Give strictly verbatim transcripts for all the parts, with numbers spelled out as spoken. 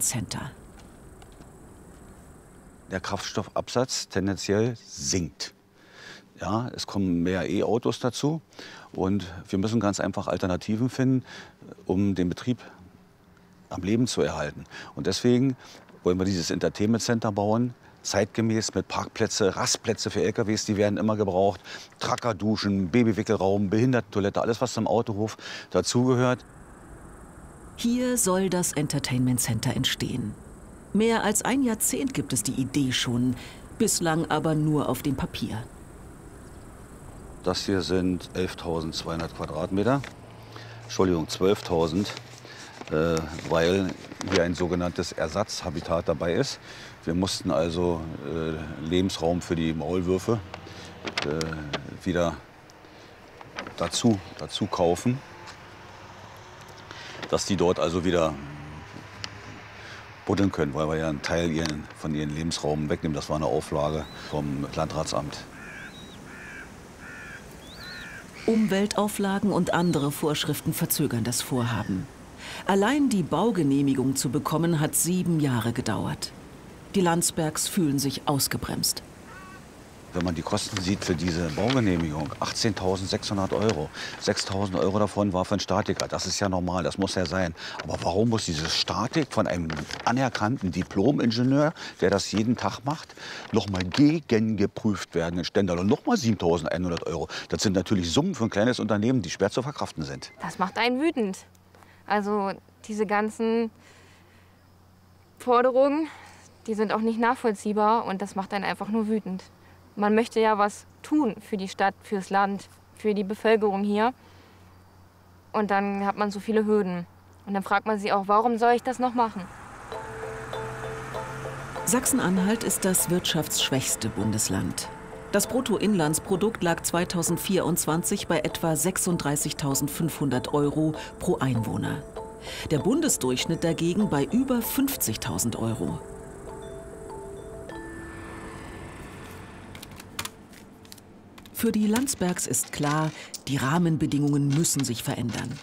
Entertainment Center. Der Kraftstoffabsatz tendenziell sinkt. Ja, es kommen mehr E-Autos dazu und wir müssen ganz einfach Alternativen finden, um den Betrieb am Leben zu erhalten. Und deswegen wollen wir dieses Entertainment Center bauen, zeitgemäß mit Parkplätze, Rastplätze für L K Ws, die werden immer gebraucht, Trackerduschen, Babywickelraum, Behindertentoilette, alles was zum Autohof dazugehört. Hier soll das Entertainment Center entstehen. Mehr als ein Jahrzehnt gibt es die Idee schon, bislang aber nur auf dem Papier. Das hier sind elftausendzweihundert Quadratmeter, Entschuldigung, zwölftausend, äh, weil hier ein sogenanntes Ersatzhabitat dabei ist. Wir mussten also äh, Lebensraum für die Maulwürfe äh, wieder dazu, dazu kaufen, dass die dort also wieder buddeln können, weil wir ja einen Teil ihren, von ihrem Lebensraum wegnehmen. Das war eine Auflage vom Landratsamt. Umweltauflagen und andere Vorschriften verzögern das Vorhaben. Allein die Baugenehmigung zu bekommen, hat sieben Jahre gedauert. Die Landsbergs fühlen sich ausgebremst. Wenn man die Kosten sieht für diese Baugenehmigung, achtzehntausendsechshundert Euro. sechstausend Euro davon war für einen Statiker. Das ist ja normal, das muss ja sein. Aber warum muss diese Statik von einem anerkannten Diplom-Ingenieur, der das jeden Tag macht, noch mal gegengeprüft werden in Stendal? Und noch mal siebentausendeinhundert Euro. Das sind natürlich Summen für ein kleines Unternehmen, die schwer zu verkraften sind. Das macht einen wütend. Also diese ganzen Forderungen, die sind auch nicht nachvollziehbar und das macht einen einfach nur wütend. Man möchte ja was tun für die Stadt, fürs Land, für die Bevölkerung hier. Und dann hat man so viele Hürden. Und dann fragt man sich auch, warum soll ich das noch machen? Sachsen-Anhalt ist das wirtschaftsschwächste Bundesland. Das Bruttoinlandsprodukt lag zweitausendvierundzwanzig bei etwa sechsunddreißigtausendfünfhundert Euro pro Einwohner. Der Bundesdurchschnitt dagegen bei über fünfzigtausend Euro. Für die Landsbergs ist klar, die Rahmenbedingungen müssen sich verändern.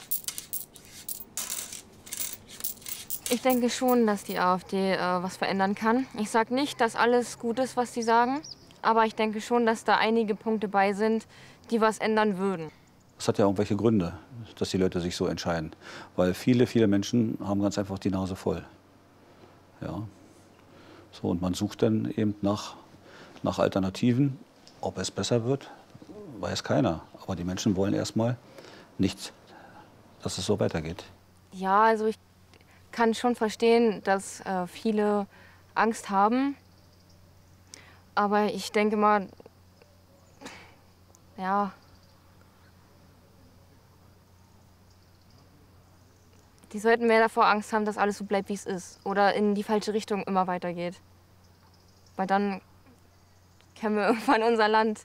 Ich denke schon, dass die AfD äh, was verändern kann. Ich sage nicht, dass alles gut ist, was sie sagen. Aber ich denke schon, dass da einige Punkte bei sind, die was ändern würden. Das hat ja irgendwelche Gründe, dass die Leute sich so entscheiden. Weil viele, viele Menschen haben ganz einfach die Nase voll. Ja. So, und man sucht dann eben nach, nach Alternativen. Ob es besser wird, weiß keiner. Aber die Menschen wollen erstmal nicht, dass es so weitergeht. Ja, also ich kann schon verstehen, dass äh, viele Angst haben. Aber ich denke mal, ja, die sollten mehr davor Angst haben, dass alles so bleibt, wie es ist. Oder in die falsche Richtung immer weitergeht. Weil dann können wir irgendwann unser Land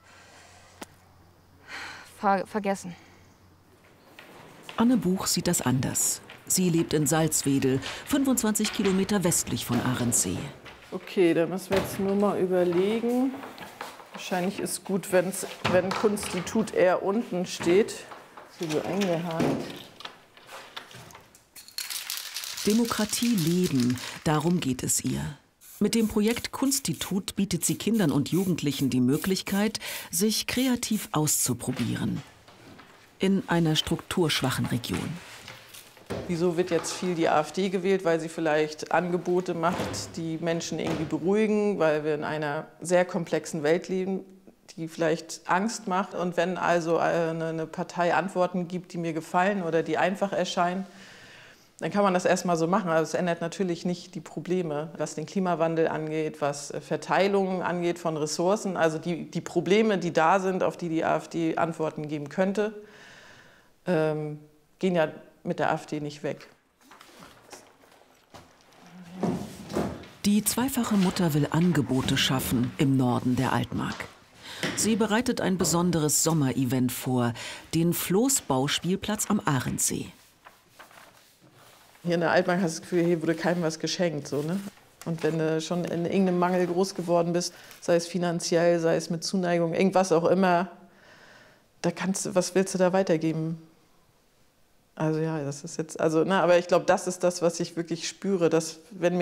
ver vergessen. Anne Buch sieht das anders. Sie lebt in Salzwedel, fünfundzwanzig Kilometer westlich von Ahrensee. Okay, da müssen wir jetzt nur mal überlegen. Wahrscheinlich ist gut, wenn's, wenn Kunstitut eher unten steht. So, so eingehakt. Demokratie leben, darum geht es ihr. Mit dem Projekt Kunstitut bietet sie Kindern und Jugendlichen die Möglichkeit, sich kreativ auszuprobieren. In einer strukturschwachen Region. Wieso wird jetzt viel die AfD gewählt? Weil sie vielleicht Angebote macht, die Menschen irgendwie beruhigen, weil wir in einer sehr komplexen Welt leben, die vielleicht Angst macht. Und wenn also eine Partei Antworten gibt, die mir gefallen oder die einfach erscheinen, dann kann man das erstmal so machen. Also es ändert natürlich nicht die Probleme, was den Klimawandel angeht, was Verteilungen angeht von Ressourcen. Also die, die Probleme, die da sind, auf die die AfD Antworten geben könnte, ähm, gehen ja mit der AfD nicht weg. Die zweifache Mutter will Angebote schaffen im Norden der Altmark. Sie bereitet ein besonderes Sommerevent vor, den Floßbauspielplatz am Ahrensee. Hier in der Altmark hast du das Gefühl, hier wurde keinem was geschenkt. So, ne? Und wenn du schon in irgendeinem Mangel groß geworden bist, sei es finanziell, sei es mit Zuneigung, irgendwas auch immer, da kannst du, was willst du da weitergeben? Also ja, das ist jetzt, also, na, aber ich glaube, das ist das, was ich wirklich spüre, dass wenn mir